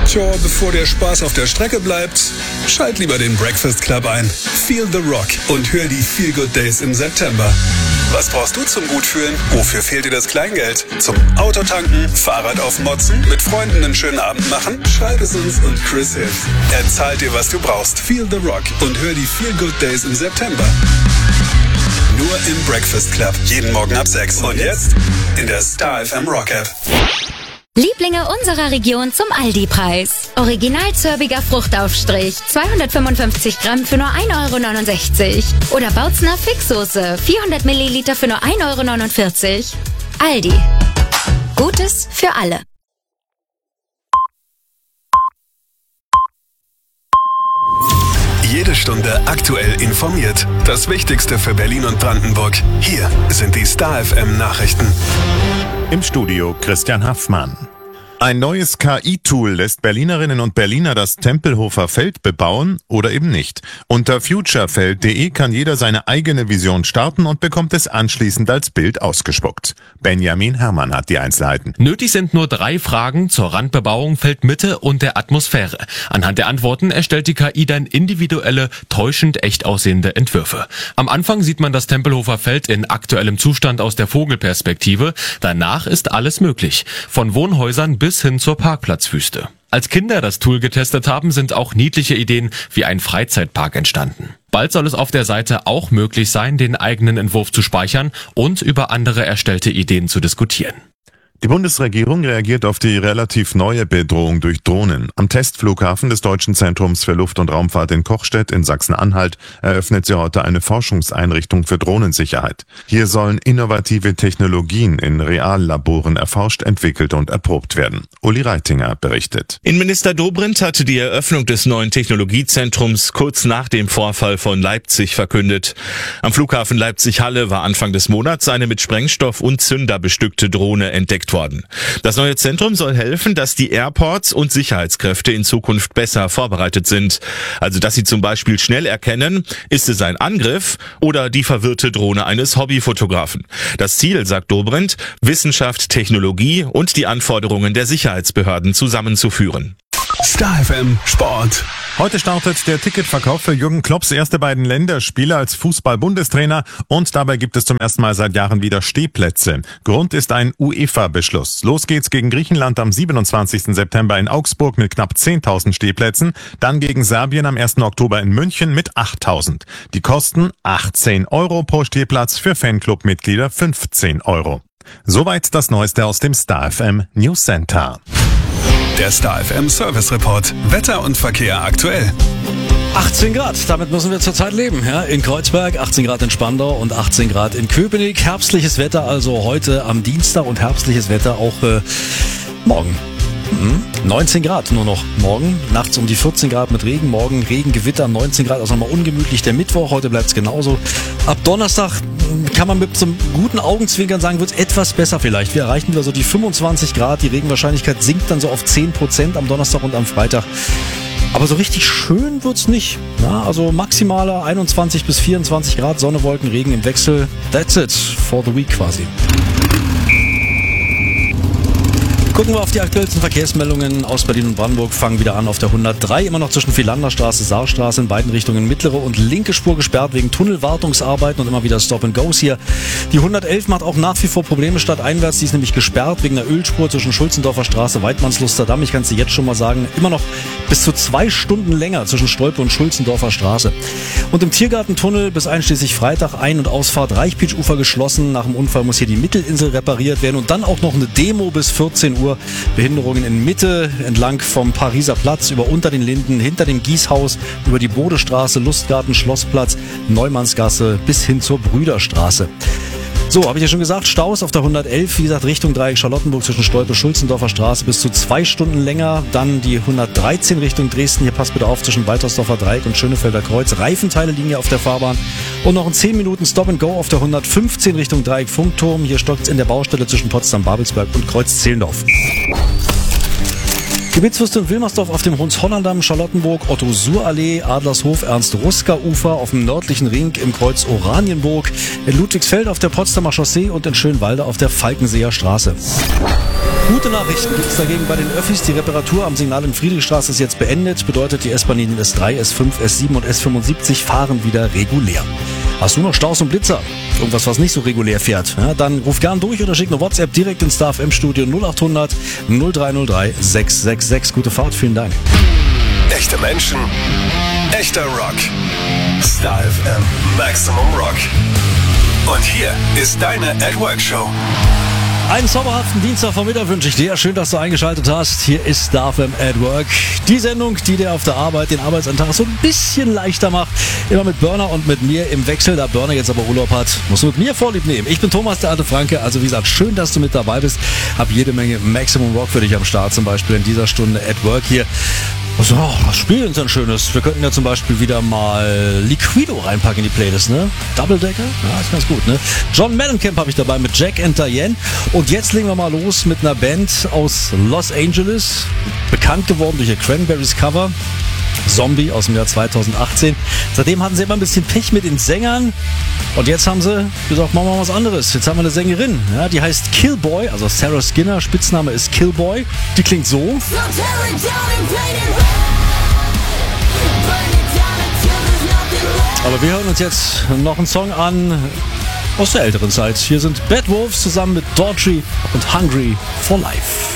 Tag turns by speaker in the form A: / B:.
A: Tja, bevor der Spaß auf der Strecke bleibt, schalt lieber den Breakfast Club ein. Feel the Rock und hör die Feel Good Days im September. Was brauchst du zum Gutfühlen? Wofür fehlt dir das Kleingeld? Zum Autotanken, Fahrrad aufmotzen, mit Freunden einen schönen Abend machen? Schreib es uns und Chris hilft. Er zahlt dir, was du brauchst. Feel the Rock und hör die Feel Good Days im September. Nur im Breakfast Club. Jeden Morgen ab 6. Und jetzt in der Star FM Rock App.
B: Lieblinge unserer Region zum Aldi-Preis. Original zörbiger Fruchtaufstrich, 255 Gramm für nur 1,69 €. Oder Bautzner Fixsoße, 400 Milliliter für nur 1,49 €. Aldi. Gutes für alle.
A: Jede Stunde aktuell informiert. Das Wichtigste für Berlin und Brandenburg. Hier sind die Star FM Nachrichten.
C: Im Studio Christian Haffmann. Ein neues KI-Tool lässt Berlinerinnen und Berliner das Tempelhofer Feld bebauen oder eben nicht. Unter futurefeld.de kann jeder seine eigene Vision starten und bekommt es anschließend als Bild ausgespuckt. Benjamin Herrmann hat die Einzelheiten.
D: Nötig sind nur 3 Fragen zur Randbebauung, Feldmitte und der Atmosphäre. Anhand der Antworten erstellt die KI dann individuelle, täuschend echt aussehende Entwürfe. Am Anfang sieht man das Tempelhofer Feld in aktuellem Zustand aus der Vogelperspektive. Danach ist alles möglich. Von Wohnhäusern bis hin zur Parkplatzwüste. Als Kinder das Tool getestet haben, sind auch niedliche Ideen wie ein Freizeitpark entstanden. Bald soll es auf der Seite auch möglich sein, den eigenen Entwurf zu speichern und über andere erstellte Ideen zu diskutieren.
C: Die Bundesregierung reagiert auf die relativ neue Bedrohung durch Drohnen. Am Testflughafen des Deutschen Zentrums für Luft- und Raumfahrt in Kochstedt in Sachsen-Anhalt eröffnet sie heute eine Forschungseinrichtung für Drohnensicherheit. Hier sollen innovative Technologien in Reallaboren erforscht, entwickelt und erprobt werden. Uli Reitinger berichtet.
E: Innenminister Dobrindt hatte die Eröffnung des neuen Technologiezentrums kurz nach dem Vorfall von Leipzig verkündet. Am Flughafen Leipzig-Halle war Anfang des Monats eine mit Sprengstoff und Zünder bestückte Drohne entdeckt worden. Das neue Zentrum soll helfen, dass die Airports und Sicherheitskräfte in Zukunft besser vorbereitet sind. Also, dass sie zum Beispiel schnell erkennen, ist es ein Angriff oder die verwirrte Drohne eines Hobbyfotografen. Das Ziel, sagt Dobrindt, Wissenschaft, Technologie und die Anforderungen der Sicherheitsbehörden zusammenzuführen.
A: Star FM Sport.
C: Heute startet der Ticketverkauf für Jürgen Klopps erste beiden Länderspiele als Fußball-Bundestrainer und dabei gibt es zum ersten Mal seit Jahren wieder Stehplätze. Grund ist ein UEFA-Beschluss. Los geht's gegen Griechenland am 27. September in Augsburg mit knapp 10.000 Stehplätzen, dann gegen Serbien am 1. Oktober in München mit 8.000. Die Kosten 18 € pro Stehplatz, für Fanclub-Mitglieder 15 €. Soweit das Neueste aus dem Star FM News Center.
A: Der Star FM Service Report. Wetter und Verkehr aktuell.
F: 18 Grad, damit müssen wir zurzeit leben. Ja, in Kreuzberg, 18 Grad in Spandau und 18 Grad in Köpenick. Herbstliches Wetter also heute am Dienstag und herbstliches Wetter auch morgen. 19 Grad nur noch morgen, nachts um die 14 Grad mit Regen, morgen Regen, Gewitter, 19 Grad, also nochmal ungemütlich der Mittwoch, heute bleibt es genauso. Ab Donnerstag kann man mit so einem guten Augenzwinkern sagen, wird es etwas besser vielleicht. Wir erreichen wieder so die 25 Grad, die Regenwahrscheinlichkeit sinkt dann so auf 10% am Donnerstag und am Freitag. Aber so richtig schön wird's nicht. Ja, also maximaler 21 bis 24 Grad, Sonne, Wolken, Regen im Wechsel. That's it for the week quasi. Gucken wir auf die aktuellsten Verkehrsmeldungen aus Berlin und Brandenburg. Fangen wieder an auf der 103, immer noch zwischen Philanderstraße, Saarstraße, in beiden Richtungen mittlere und linke Spur gesperrt wegen Tunnelwartungsarbeiten und immer wieder Stop-and-Goes hier. Die 111 macht auch nach wie vor Probleme stadteinwärts, die ist nämlich gesperrt wegen der Ölspur zwischen Schulzendorfer Straße, Weidmannsluster-Damm. Ich kann es dir jetzt schon mal sagen, immer noch bis zu 2 Stunden länger zwischen Stolpe und Schulzendorfer Straße. Und im Tiergartentunnel bis einschließlich Freitag Ein- und Ausfahrt Reichpitsch-Ufer geschlossen. Nach dem Unfall muss hier die Mittelinsel repariert werden und dann auch noch eine Demo bis 14 Uhr. Behinderungen in Mitte, entlang vom Pariser Platz, über unter den Linden, hinter dem Gießhaus, über die Bodestraße, Lustgarten, Schlossplatz, Neumannsgasse bis hin zur Brüderstraße. So, habe ich ja schon gesagt, Staus auf der 111, wie gesagt, Richtung Dreieck Charlottenburg zwischen Stolpe, Schulzendorfer Straße bis zu 2 Stunden länger. Dann die 113 Richtung Dresden, hier passt bitte auf, zwischen Waltersdorfer Dreieck und Schönefelder Kreuz. Reifenteile liegen hier auf der Fahrbahn. Und noch in 10 Minuten Stop and Go auf der 115 Richtung Dreieck Funkturm. Hier stockt es in der Baustelle zwischen Potsdam-Babelsberg und Kreuz-Zehlendorf. Gebietsfürst in Wilmersdorf auf dem Hohenzollern-Damm, Charlottenburg, Otto-Suhr-Allee, Adlershof, Ernst-Ruska-Ufer, auf dem nördlichen Ring im Kreuz Oranienburg, in Ludwigsfeld auf der Potsdamer Chaussee und in Schönwalde auf der Falkenseer Straße. Gute Nachrichten gibt es dagegen bei den Öffis. Die Reparatur am Signal in Friedrichstraße ist jetzt beendet. Bedeutet, die S-Bahnlinien S3, S5, S7 und S75 fahren wieder regulär. Hast du noch Staus und Blitzer? Irgendwas, was nicht so regulär fährt? Ja, dann ruf gern durch oder schick eine WhatsApp direkt ins Star FM Studio 0800 0303 666. Gute Fahrt, vielen Dank.
A: Echte Menschen, echter Rock. Star FM Maximum Rock. Und hier ist deine At Work Show.
F: Einen zauberhaften Dienstagvormittag wünsche ich dir. Schön, dass du eingeschaltet hast. Hier ist Star FM at Work. Die Sendung, die dir auf der Arbeit den Arbeitsalltag so ein bisschen leichter macht. Immer mit Burner und mit mir im Wechsel. Da Burner jetzt aber Urlaub hat, musst du mit mir Vorlieb nehmen. Ich bin Thomas, der alte Franke. Also wie gesagt, schön, dass du mit dabei bist. Hab jede Menge Maximum Rock für dich am Start. Zum Beispiel in dieser Stunde at Work hier. Also, was spielen denn Schönes? Wir könnten ja zum Beispiel wieder mal Liquido reinpacken in die Playlist, ne? Double Decker? Ja, ist ganz gut, ne? John Mellencamp habe ich dabei mit Jack and Diane. Und jetzt legen wir mal los mit einer Band aus Los Angeles. Bekannt geworden durch ihr Cranberries Cover. Zombie aus dem Jahr 2018. Seitdem hatten sie immer ein bisschen Pech mit den Sängern. Und jetzt haben sie gesagt, machen wir mal was anderes. Jetzt haben wir eine Sängerin, ja, die heißt Killboy, also Sarah Skinner, Spitzname ist Killboy. Die klingt so. Aber wir hören uns jetzt noch einen Song an aus der älteren Zeit. Hier sind Bad Wolves zusammen mit Daughtry und Hungry for Life.